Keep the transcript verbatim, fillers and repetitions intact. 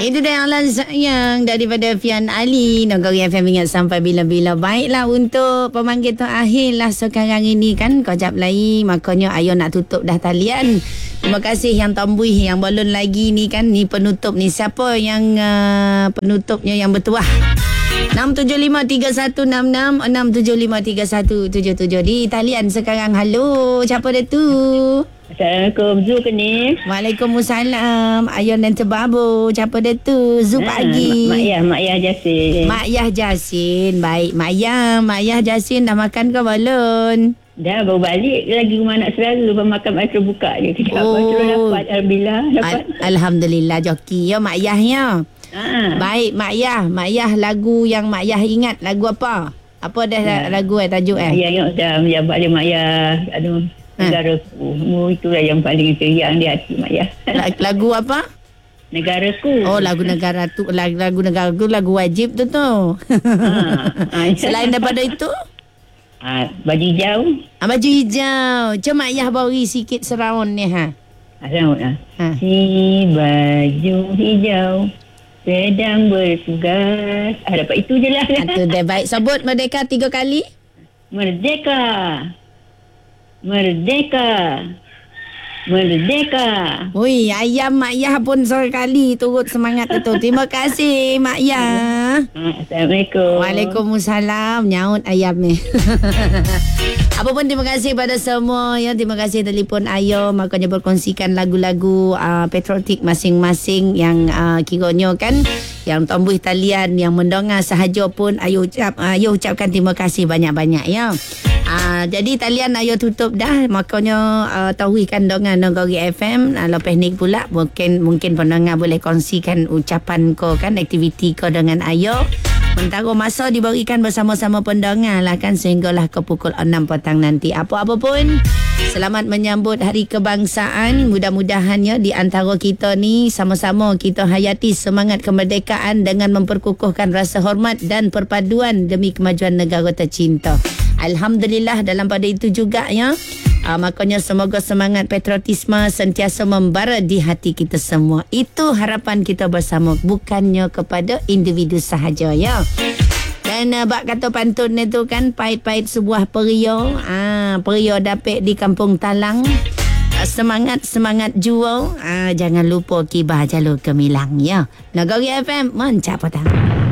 Itu dia Alan sayang daripada Fian Ali. Negeri F M ingat sampai bila-bila. Baiklah untuk pemanggil tu akhir lah sekarang ini kan. Kau jap lagi. Makanya ayo nak tutup dah talian. Terima kasih yang tomboy yang belum lagi ni kan. Ni penutup ni. Siapa yang uh, penutupnya yang bertuah? enam tujuh lima tiga satu enam enam enam tujuh lima tiga satu tujuh tujuh di talian sekarang. Halo, siapa dia tu? Assalamualaikum, Zu ke ni? Waalaikumsalam. Ayun dan Tebabu. Siapa dia tu? Zu ha, pagi. Mak Yah, Mak Yah Jasin. Mak Yah Jasin. Baik, Mak Yah. Mak Yah Jasin dah makan ke belum? Dah, baru balik lagi rumah anak saudara. Lepas makan air terbuka je. Kejap oh. Terus dapat. Alhamdulillah. Dapat. Al- Alhamdulillah joki ya Mak Yah ya. Ha. Baik, Mak Yah. Mak Yah lagu yang Mak Yah ingat. Lagu apa? Apa dah ya. Lagu eh, tajuk eh? Ya, ingat dah. Menjabat dia Mak Yah. Aduh. Negaraku. Ha. Itulah yang paling teriak di hati Mak Yah. Lagu apa? Negaraku. Oh, lagu negara tu. Lagu, lagu negara tu lagu wajib tu tu. Ha. Selain daripada itu? Ha. Baju hijau. Ha, baju hijau. Cuma Mak Yah beri sikit seraun ni ha. Seraun ha. ha. Si baju hijau sedang bertugas. Ah, dapat itu je lah. Itu dah baik. Sebut Merdeka tiga kali. Merdeka. Merdeka. Merdeka. Ui, ayam Mak Yah pun sekali turut semangat itu. Terima kasih Mak Yah. Assalamualaikum. Waalaikumsalam. Nyaut ayam ni. Apa pun terima kasih pada semua ya. Terima kasih telefon Ayo. Makanya berkongsikan lagu-lagu uh, patriotik masing-masing yang uh, kiranya kan yang tombuh talian yang mendengar sahaja pun Ayo ucap Ayo ucapkan terima kasih banyak-banyak ya. Uh, jadi talian Ayo tutup dah. Makanya uh, tahuikan dengan Negeri F M uh, lepas ni pula mungkin mungkin pendengar boleh kongsikan ucapan kau kan aktiviti kau dengan Ayo. Mentara masa diberikan bersama-sama pendengar lah kan sehinggalah ke pukul enam petang nanti. Apa-apa pun selamat menyambut Hari Kebangsaan. Mudah-mudahan ya di antara kita ni sama-sama kita hayati semangat kemerdekaan dengan memperkukuhkan rasa hormat dan perpaduan demi kemajuan negara tercinta. Alhamdulillah dalam pada itu juga ya. Uh, makanya semoga semangat patriotisme sentiasa membara di hati kita semua. Itu harapan kita bersama. Bukannya kepada individu sahaja ya. Dan uh, bak kata pantun itu kan pahit-pahit sebuah peria. Ah, peria dapet di Kampung Talang. Uh, semangat semangat jual. Ah, jangan lupa kibah jalur Gemilang ya. Negeri F M mencap petang.